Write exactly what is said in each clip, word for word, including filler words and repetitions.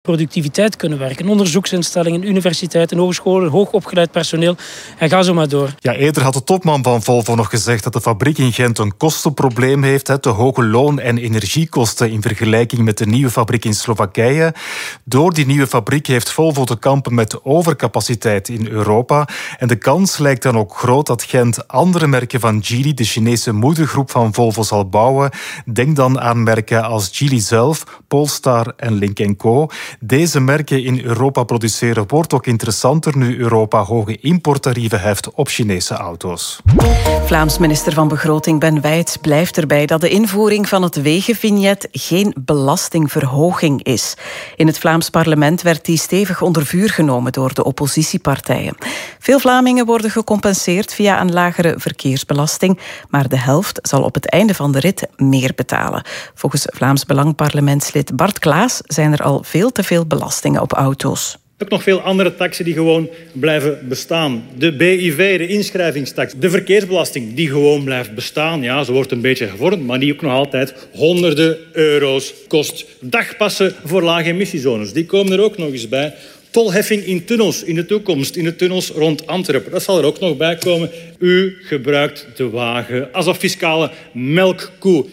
productiviteit kunnen werken. Onderzoeksinstellingen, universiteiten, hogescholen, hoogopgeleid personeel. En ga zo maar door. Ja, eerder had de topman van Volvo nog gezegd dat de fabriek in Gent een kostenprobleem heeft. Te hoge loon- en energiekosten in vergelijking met de nieuwe fabriek in Slowakije. Door die nieuwe fabriek heeft Volvo te kampen met overcapaciteit in Europa. En de kans lijkt dan ook groot dat Gent andere merken van Geely, de Chinese moedergroep van Volvo, zal bouwen. Denk dan aan merken als Geely zelf, Polestar en Lynk en Co. Deze merken in Europa produceren wordt ook interessanter nu Europa hoge importtarieven heft op Chinese auto's. Vlaams minister van Begroting Ben Wijts blijft erbij dat de invoering van het wegenvignet geen belastingverhoging is. In het Vlaams parlement werd die stevig onder vuur genomen door de oppositiepartijen. Veel Vlamingen worden gecompenseerd via een lagere verkeersbelasting, maar de helft zal op het einde van de rit meer betalen. Volgens Vlaams Belang-parlementslid Bart Klaas zijn er al veel te veel belastingen op auto's. Ook nog veel andere taxen die gewoon blijven bestaan. De B I V, de inschrijvingstax, de verkeersbelasting die gewoon blijft bestaan. Ja, ze wordt een beetje gevormd, maar die ook nog altijd honderden euro's kost. Dagpassen voor lage emissiezones, die komen er ook nog eens bij. Tolheffing in tunnels in de toekomst, in de tunnels rond Antwerpen. Dat zal er ook nog bij komen. U gebruikt de wagen als een fiscale melkkoe.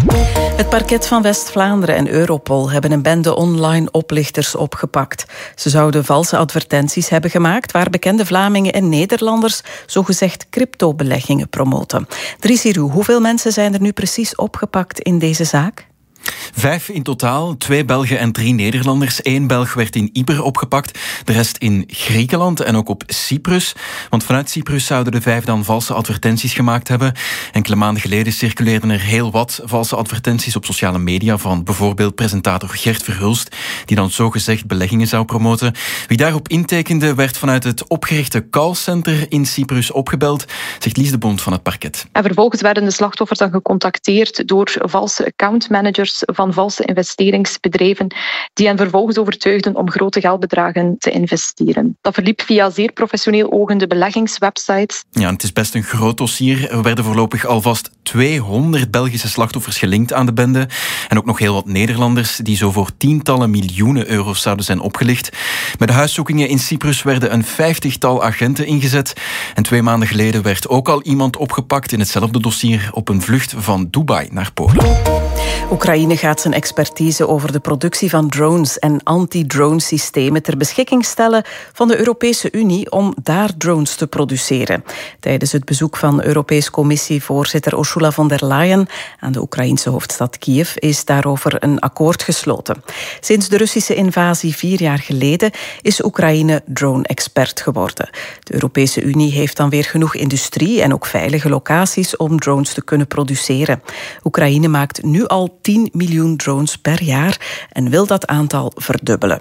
Het parket van West-Vlaanderen en Europol hebben een bende online oplichters opgepakt. Ze zouden valse advertenties hebben gemaakt waar bekende Vlamingen en Nederlanders zogezegd cryptobeleggingen promoten. Dries Hierou, hoeveel mensen zijn er nu precies opgepakt in deze zaak? Vijf in totaal, twee Belgen en drie Nederlanders. Eén Belg werd in Ypres opgepakt, de rest in Griekenland en ook op Cyprus. Want vanuit Cyprus zouden de vijf dan valse advertenties gemaakt hebben. Enkele maanden geleden circuleerden er heel wat valse advertenties op sociale media van bijvoorbeeld presentator Gert Verhulst, die dan zogezegd beleggingen zou promoten. Wie daarop intekende werd vanuit het opgerichte callcenter in Cyprus opgebeld, zegt Lies de Bond van het parket. En vervolgens werden de slachtoffers dan gecontacteerd door valse accountmanagers van valse investeringsbedrijven die hen vervolgens overtuigden om grote geldbedragen te investeren. Dat verliep via zeer professioneel ogende beleggingswebsites. Ja, het is best een groot dossier. Er werden voorlopig alvast tweehonderd Belgische slachtoffers gelinkt aan de bende. En ook nog heel wat Nederlanders die zo voor tientallen miljoenen euro's zouden zijn opgelicht. Bij de huiszoekingen in Cyprus werden een vijftigtal agenten ingezet. En twee maanden geleden werd ook al iemand opgepakt in hetzelfde dossier op een vlucht van Dubai naar Polen. Oekraïne gaat zijn expertise over de productie van drones en anti-drone systemen ter beschikking stellen van de Europese Unie om daar drones te produceren. Tijdens het bezoek van Europese Commissievoorzitter Ursula von der Leyen aan de Oekraïnse hoofdstad Kiev is daarover een akkoord gesloten. Sinds de Russische invasie vier jaar geleden is Oekraïne drone-expert geworden. De Europese Unie heeft dan weer genoeg industrie en ook veilige locaties om drones te kunnen produceren. Oekraïne maakt nu al tien miljoen drones per jaar en wil dat aantal verdubbelen.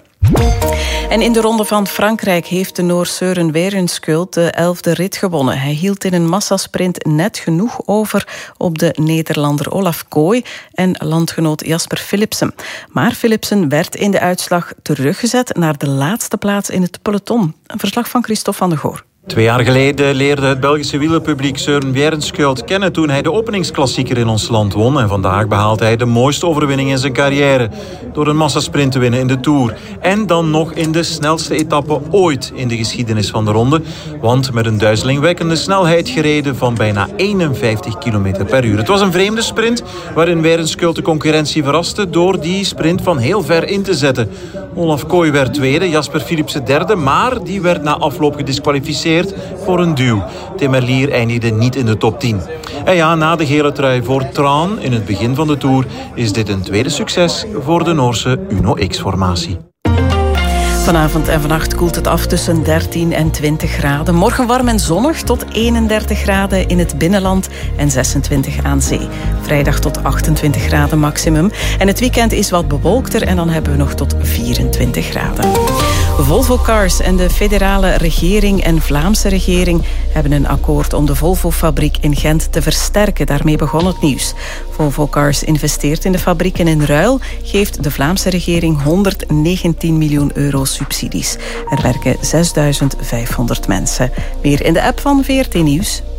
En in de Ronde van Frankrijk heeft de Noor Søren Werenskjöld de elfde rit gewonnen. Hij hield in een massasprint net genoeg over op de Nederlander Olaf Kooi en landgenoot Jasper Philipsen. Maar Philipsen werd in de uitslag teruggezet naar de laatste plaats in het peloton. Een verslag van Christophe van de Goor. Twee jaar geleden leerde het Belgische wielerpubliek Søren Werenskjöld kennen toen hij de openingsklassieker in ons land won. En vandaag behaalt hij de mooiste overwinning in zijn carrière door een massasprint te winnen in de Tour. En dan nog in de snelste etappe ooit in de geschiedenis van de ronde. Want met een duizelingwekkende snelheid gereden van bijna eenenvijftig kilometer per uur. Het was een vreemde sprint waarin Werenskjöld de concurrentie verraste door die sprint van heel ver in te zetten. Olaf Kooi werd tweede, Jasper Philipsen derde, maar die werd na afloop gedisqualificeerd voor een duw. Tim Merlier eindigde niet in de top tien. En ja, na de gele trui voor Tran in het begin van de Tour is dit een tweede succes voor de Noorse Uno X-formatie. Vanavond en vannacht koelt het af tussen dertien en twintig graden. Morgen warm en zonnig tot eenendertig graden in het binnenland en zesentwintig aan zee. Vrijdag tot achtentwintig graden maximum. En het weekend is wat bewolkter en dan hebben we nog tot vierentwintig graden. Volvo Cars en de federale regering en Vlaamse regering hebben een akkoord om de Volvo-fabriek in Gent te versterken. Daarmee begon het nieuws. Volvo Cars investeert in de fabriek en in ruil geeft de Vlaamse regering honderdnegentien miljoen euro subsidies. Er werken zesduizend vijfhonderd mensen. Meer in de app van V R T Nieuws.